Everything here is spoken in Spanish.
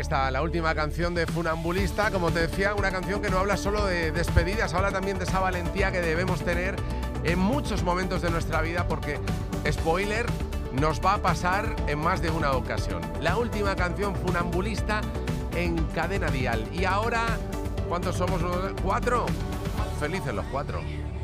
está, la última canción de Funambulista, como te decía, una canción que no habla solo de despedidas, habla también de esa valentía que debemos tener en muchos momentos de nuestra vida, porque, spoiler, nos va a pasar en más de una ocasión. La última canción, Funambulista, en Cadena Dial. Y ahora, ¿cuántos somos? ¿4? Felices los 4.